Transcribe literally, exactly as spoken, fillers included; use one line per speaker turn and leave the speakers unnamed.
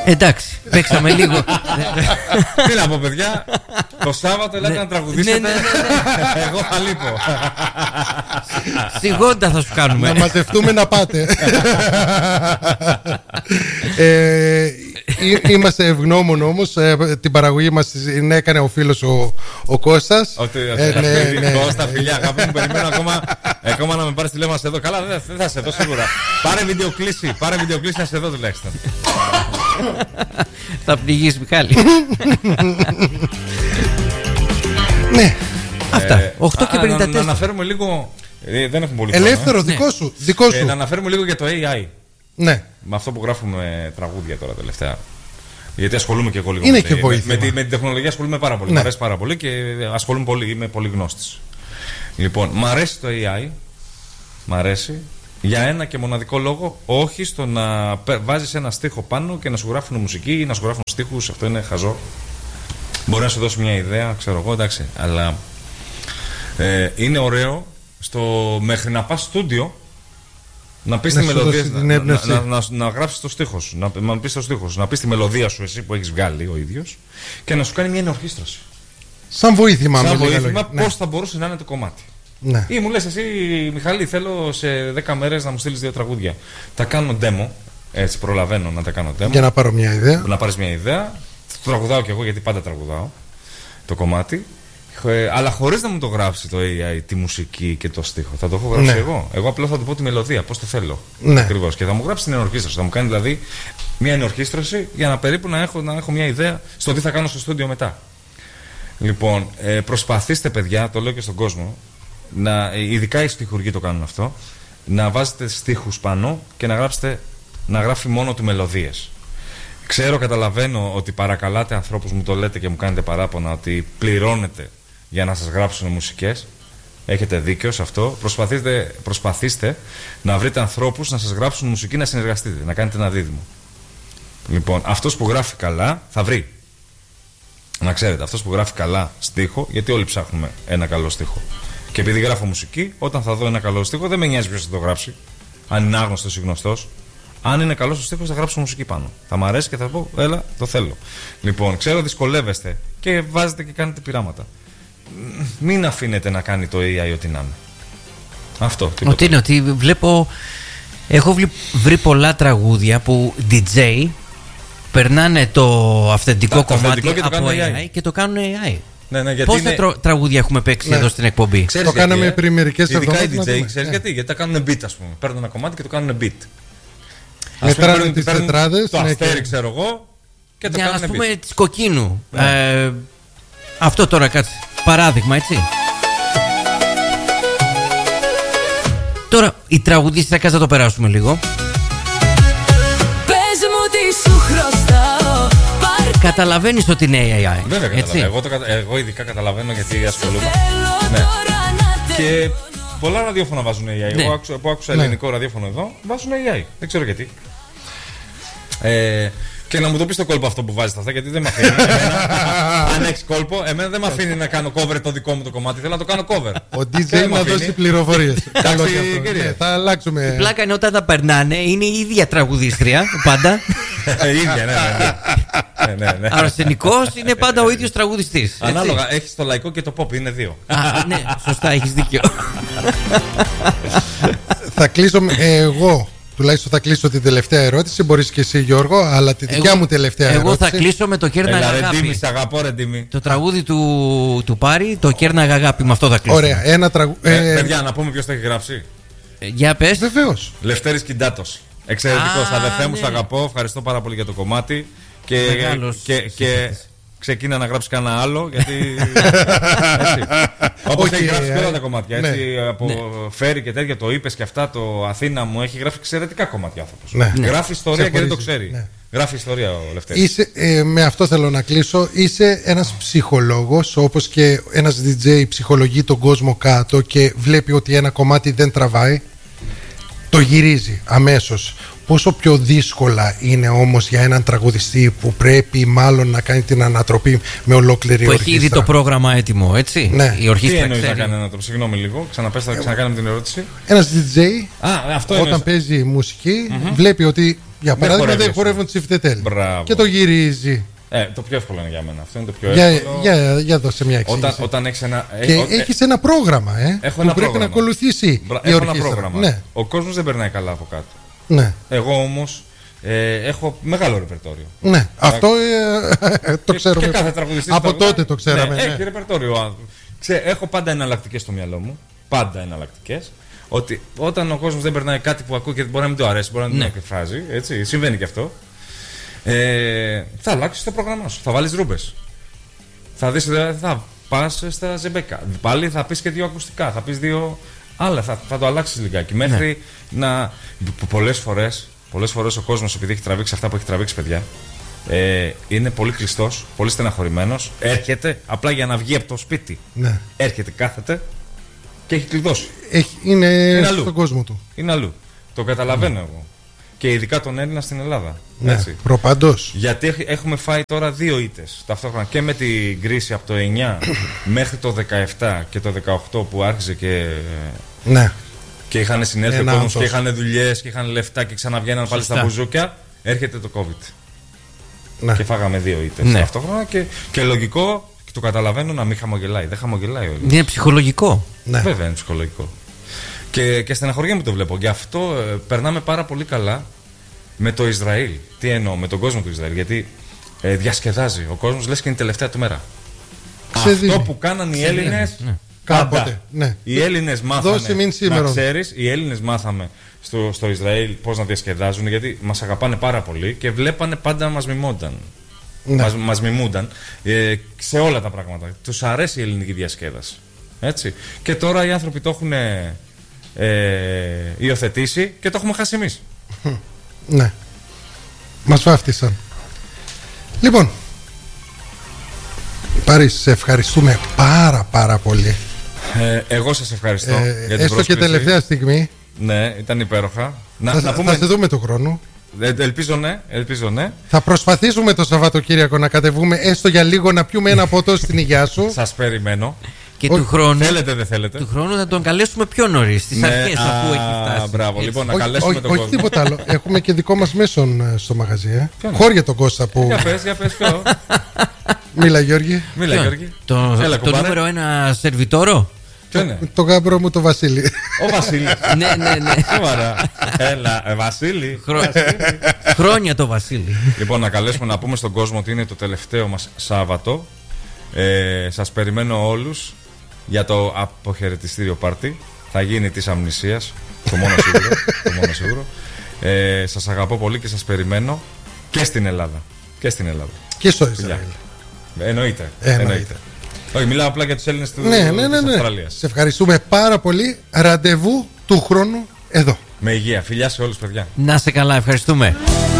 Εντάξει, παίξαμε λίγο.
Τι να πω, παιδιά, το Σάββατο λέτε να τραγουδήσετε. Εγώ θα λείπω.
Σιγόντα θα σου κάνουμε.
Να μαζευτούμε να πάτε. ε, Είμαστε ευγνώμων όμως. ε, Την παραγωγή μας την έκανε ο φίλος ο, ο Κώστας.
Ότι
ε, ναι, ναι.
Κώστα, φιλιά, αγάπη μου, περιμένω ακόμα, ακόμα να με πάρεις τηλέφωνο να σε δω. Καλά, δεν θα σε δω σίγουρα. Πάρε βιντεοκλήση, πάρε βιντεοκλήση να σε δω τουλάχιστον.
Θα πνιγείς, Μιχάλη.
Ναι.
Αυτά, οκτώ και πενήντα τέσσερα.
Να αναφέρουμε λίγο. Δεν έχουμε πολύ
Ελεύθερο, δικό σου, δικό σου.
Να αναφέρουμε λίγο για το έι άι.
Ναι.
Με αυτό που γράφουμε τραγούδια τώρα τελευταία. Γιατί ασχολούμαι και εγώ λίγο.
Είναι
με,
και
με,
βοήθεια.
με, τη, με την τεχνολογία ασχολούμαι πάρα πολύ.
Ναι.
Μ' αρέσει πάρα πολύ και ασχολούμαι πολύ. Είμαι πολύ γνώστης. Λοιπόν, μ' αρέσει το έι άι. Μ' αρέσει. Για ένα και μοναδικό λόγο, όχι στο να βάζεις ένα στίχο πάνω και να σου γράφουν μουσική ή να σου γράφουν στίχους. Αυτό είναι χαζό. Μπορεί να σου δώσει μια ιδέα, ξέρω εγώ, εντάξει. Αλλά ε, είναι ωραίο στο, μέχρι να πας στούντιο να πεις τη μελωδία, να, να, να, να, να γράψεις το στίχο σου, να, να πεις το στίχο σου, να πεις τη μελωδία σου εσύ που έχεις βγάλει ο ίδιος και να σου κάνει μια ενορχήστρωση.
Σαν βοήθημα,
Σαν
με
βοήθημα
ναι.
πώς θα μπορούσε να είναι το κομμάτι.
Ναι.
Ή μου λες εσύ, Μιχάλη, θέλω σε δέκα μέρες να μου στείλεις δύο τραγούδια. Τα κάνω demo, έτσι προλαβαίνω να τα κάνω demo.
Για να πάρω μια ιδέα.
Να πάρεις μια ιδέα. Το τραγουδάω κι εγώ γιατί πάντα τραγουδάω το κομμάτι. Ε, αλλά χωρίς να μου το γράψει το έι άι τη μουσική και το στίχο. Θα το έχω γράψει ναι. εγώ. Εγώ απλά θα του πω τη μελωδία, πώς το θέλω. Ναι. Ακριβώς. Και θα μου γράψει την ενορχήστρωση. Θα μου κάνει δηλαδή μια ενορχήστρωση για να περίπου να έχω, να έχω μια ιδέα στο τι θα κάνω στο στούντιο μετά. Λοιπόν, ε, προσπαθήστε, παιδιά, το λέω και στον κόσμο, να, ειδικά οι στιχουργοί το κάνουν αυτό, να βάζετε στίχους πάνω και να, γράψετε, να γράφει μόνο του μελωδίες. Ξέρω, καταλαβαίνω ότι παρακαλάτε ανθρώπους, μου το λέτε και μου κάνετε παράπονα ότι πληρώνετε για να σας γράψουν μουσικές. Έχετε δίκιο σε αυτό. Προσπαθήστε, προσπαθήστε να βρείτε ανθρώπους να σας γράψουν μουσική, να συνεργαστείτε, να κάνετε ένα δίδυμο. Λοιπόν, αυτός που γράφει καλά θα βρει. Να ξέρετε, αυτός που γράφει καλά στίχο, γιατί όλοι ψάχνουμε ένα καλό στίχο. Και επειδή γράφω μουσική, όταν θα δω ένα καλό στίχο, δεν με νοιάζει ποιος θα το γράψει. Αν είναι άγνωστος ή γνωστός. Αν είναι καλός ο στίχος, θα γράψω μουσική πάνω. Θα μ' αρέσει και θα πω, έλα, το θέλω. Λοιπόν, ξέρω, δυσκολεύεστε και βάζετε και κάνετε πειράματα. Μην αφήνετε να κάνει το έι άι ό,τι να είναι. Αυτό.
Ότι είναι, ότι βλέπω. Έχω βρει πολλά τραγούδια που ντι τζέι περνάνε το αυθεντικό
Τα,
κομμάτι
το
από
το
έι άι και το κάνουν έι άι.
Ναι, ναι,
Πόσα
είναι...
τρο... τραγούδια έχουμε παίξει ναι. εδώ στην εκπομπή.
Ξέρεις το κάναμε ε? πριν μερικές εβδομάδες.
Ειδικά οι ντι τζέι, ξέρεις yeah. γιατί, γιατί τα κάνουν beat, ας πούμε. Παίρνουν ένα κομμάτι και το κάνουν beat.
Μετράνε τις τετράδες.
Το αστέρι, ξέρω εγώ. Και το
για
κάνουν
να πούμε
beat.
της Κοκκίνου.
Yeah.
Ε, αυτό τώρα κάτσε. Παράδειγμα, έτσι. Τώρα η τραγουδίστρια, κάτσε να το περάσουμε λίγο.
Πες μου τι σου χρωστάω.
Καταλαβαίνεις ότι είναι έι άι.
Βέβαια καταλαβαίνω. Εγώ, το, εγώ ειδικά καταλαβαίνω γιατί ασχολούμαι. Ναι. Και πολλά ραδιόφωνα βάζουν έι άι. Ναι. Εγώ άκουσα, που άκουσα ναι. ελληνικό ραδιόφωνο εδώ, βάζουν έι άι. Δεν ξέρω γιατί. Ε, και να μου το πεις το κόλπο αυτό που βάζεις αυτά, γιατί δεν με αφήνει. Εμένα, αν έχεις κόλπο, εμένα δεν με αφήνει να κάνω cover το δικό μου το κομμάτι. Θέλω να το κάνω cover.
Ο ντι τζέι να δώσει πληροφορίες.
Εντάξει, κύριε.
Θα αλλάξουμε.
Η πλάκα είναι όταν τα περνάνε, είναι η ίδια τραγουδίστρια πάντα.
Η ίδια, ναι, ναι. ναι, ναι, ναι.
Αρσενικός είναι πάντα ο ίδιος τραγουδιστής.
Ανάλογα, έχεις το λαϊκό και το pop, είναι δύο.
Α, ναι, σωστά, έχεις δίκιο.
Θα κλείσω εγώ. Τουλάχιστον θα κλείσω την τελευταία ερώτηση. Μπορείς και εσύ, Γιώργο, αλλά τη δικιά
εγώ,
μου τελευταία
εγώ
ερώτηση.
Εγώ θα κλείσω με το Κέρναγα Αγάπη.
Ντίμη, σ' αγαπώ, ρε Ντίμη.
Το τραγούδι του, του Πάρη, το Κέρναγα Αγάπη. Με αυτό θα κλείσω.
Ωραία, ένα τραγούδι.
Ε, ε, παιδιά, να πούμε ποιος το έχει γράψει.
Ε, για πες.
Βεβαίως.
Λευτέρης Κιντάτος. Εξαιρετικός. Αδερφέ μου,
ναι.
σ' αγαπώ. Ευχαριστώ πάρα πολύ για το κομμάτι. Και, και, και ξεκίνα να γράψει κανένα άλλο, γιατί. Όπως okay, έχει γράψει και όλα τα κομμάτια. Έτσι, ναι. Από ναι. Φέρι και τέτοια, το είπες και αυτά, το Αθήνα μου, έχει γράψει εξαιρετικά κομμάτια άνθρωπος. Ναι. Γράφει ιστορία και δεν το ξέρει. Ναι. Γράφει ιστορία ο Λευτέρης.
Είσαι, ε, με αυτό θέλω να κλείσω. Είσαι ένας ψυχολόγος, όπως και ένας ντι τζέι ψυχολογεί τον κόσμο κάτω και βλέπει ότι ένα κομμάτι δεν τραβάει. Το γυρίζει αμέσως. Πόσο πιο δύσκολα είναι όμως για έναν τραγουδιστή που πρέπει μάλλον να κάνει την ανατροπή με ολόκληρη
που
ορχήστρα.
Έχει ήδη το πρόγραμμα έτοιμο, έτσι.
Ναι.
Η ορχήστρα.
Τι εννοείς να κάνει ανατροπή, συγγνώμη λίγο, ξαναπες, θα ξανακάνουμε την ερώτηση.
Ένας ντι τζέι
Α, αυτό
όταν
εννοείς.
παίζει μουσική mm-hmm. βλέπει ότι Για παράδειγμα, δεν χορεύουν τσιφτετέλ. Και το γυρίζει.
Ε, το πιο εύκολο είναι για μένα. Αυτό είναι το πιο
για,
εύκολο.
Για, για δώσε μια εξήγηση.
Όταν, όταν έχεις ένα.
Και
έχω,
έχεις ένα πρόγραμμα, ε,
έχω
που
ένα
πρέπει
πρόγραμμα.
να ακολουθήσει.
Μπρα,
η
έχω ένα
ορχήστρα.
πρόγραμμα.
Ναι.
Ο κόσμος δεν περνάει καλά από κάτω.
Ναι.
Εγώ όμως ε, έχω μεγάλο ρεπερτόριο.
Ναι, αυτό ε, το ξέρουμε.
Και κάθε τραγουδιστής
από
το...
τότε το ξέραμε.
Ναι,
Ναι.
Έχει ρεπερτόριο. Ξέ, έχω πάντα εναλλακτικές στο μυαλό μου. Πάντα εναλλακτικές. Ότι όταν ο κόσμος δεν περνάει κάτι που ακούει και μπορεί να μην το αρέσει, μπορεί να μην
Ναι.
το εκφράζει. Έτσι, συμβαίνει και αυτό. Ε, θα αλλάξεις το πρόγραμμά σου. Θα βάλεις ρούμπες. Θα δεις, θα πας στα ζεμπέκα. Πάλι θα πεις και δύο ακουστικά. Θα πεις δύο άλλα. Θα, θα το αλλάξεις λιγάκι. Μέχρι ναι. να. Πολλές φορές, πολλές φορές ο κόσμος, επειδή έχει τραβήξει αυτά που έχει τραβήξει, παιδιά, ε, είναι πολύ κλειστός, πολύ στεναχωρημένος. Έρχεται απλά για να βγει από το σπίτι.
Ναι.
Έρχεται, κάθεται και έχει κλειδώσει.
Έχει, είναι
είναι
στον
αλλού.
κόσμο του.
Είναι αλλού. Το καταλαβαίνω ναι. εγώ. Και ειδικά τον Έλληνα στην Ελλάδα.
Ναι,
έτσι.
προπαντός.
Γιατί έχουμε φάει τώρα δύο ήττες ταυτόχρονα και με την κρίση από το εννιά μέχρι το δεκαεπτά και το δεκαοκτώ που άρχισε και.
Ναι.
Και είχαν συνέλθει ο
Ένα
κόσμος
άμπτος.
και είχαν δουλειές και είχαν λεφτά και ξαναβγαίναν πάλι στα μπουζούκια. Έρχεται το COVID.
Ναι.
Και φάγαμε δύο ήττες
Ναι.
ταυτόχρονα και, και λογικό, και το καταλαβαίνω, να μην χαμογελάει. Δεν χαμογελάει ο Έλληνας.
Είναι ψυχολογικό.
Ναι.
Βέβαια είναι ψυχολογικό. Και, και στεναχωριέμαι που το βλέπω. Γι' αυτό ε, περνάμε πάρα πολύ καλά με το Ισραήλ. Τι εννοώ, με τον κόσμο του Ισραήλ. Γιατί ε, διασκεδάζει ο κόσμος, λες και είναι η τελευταία του μέρα.
Ξεδίνει.
Αυτό που κάναν οι Έλληνες.
Ναι.
Κάποτε. Ναι.
Οι Έλληνες μάθαμε.
Δώσε μην σήμερα.
Να ξέρεις, οι Έλληνες μάθαμε στο, στο Ισραήλ πώς να διασκεδάζουν, γιατί μας αγαπάνε πάρα πολύ και βλέπανε πάντα να μας μιμόνταν.
Ναι.
Μας, μας μιμούνταν ε, σε όλα τα πράγματα. Τους αρέσει η ελληνική διασκέδαση. Έτσι. Και τώρα οι άνθρωποι το έχουν ε, ε, υιοθετήσει και το έχουμε χάσει εμείς.
Ναι. Μας βάφτισαν. Λοιπόν, Πάρης, σε ευχαριστούμε πάρα πάρα πολύ.
Ε, εγώ σας ευχαριστώ
Ε,
για την
έστω και
πρόσκληση.
τελευταία στιγμή.
Ναι, ήταν υπέροχα. Να,
Θα,
να
θα
πούμε...
σε δούμε του χρόνου.
Ε, ελπίζω ναι, ελπίζω ναι.
Θα προσπαθήσουμε το Σαββατοκύριακο να κατεβούμε έστω για λίγο να πιούμε ένα ποτό στην υγειά σου.
Σας περιμένω.
Και
Όχι,
του χρόνου,
Θέλετε, δεν θέλετε.
του χρόνου να τον καλέσουμε πιο νωρίς, στις
Ναι,
αρχές,
α,
αφού έχει φτάσει.
μπράβο,
Έτσι.
λοιπόν, να
όχι,
καλέσουμε
όχι,
τον
όχι
κόσμο.
τίποτα άλλο. Έχουμε και δικό μας μέσον ε, στο μαγαζί. Ε.
Ποιο είναι?
Χώρια τον Κώστα που.
Για πες, για πες ποιο.
Μίλα, Γιώργη.
Μίλα,
Ποιο?
Γιώργη.
Το,
Έλα,
το
κουμπάρε.
νούμερο ένα σερβιτόρο.
Ποιο είναι?
Το γάμπρο μου το Βασίλη.
Ο Βασίλης.
ναι, ναι, ναι.
Σοβαρά. Έλα, ε, Βασίλη.
Χρό- Χρόνια το Βασίλη.
Λοιπόν, να καλέσουμε να πούμε στον κόσμο ότι είναι το τελευταίο μας Σάββατο. Ε, σας περιμένω όλους για το αποχαιρετιστήριο πάρτι. Θα γίνει της αμνησίας. Το μόνο σίγουρο. το μόνο σίγουρο. Ε, σας αγαπώ πολύ και σας περιμένω και στην Ελλάδα. Και στην Ελλάδα.
Και στο
Φιλιά.
Ισραήλ.
Εννοείται.
Εννοείται.
Όχι, μιλάω απλά για τους Έλληνες του,
Ναι, ναι, ναι,
της
ναι.
Αυστραλίας.
Σε ευχαριστούμε πάρα πολύ. Ραντεβού του χρόνου εδώ.
Με υγεία. Φιλιά σε όλους, παιδιά.
Να σε καλά, ευχαριστούμε.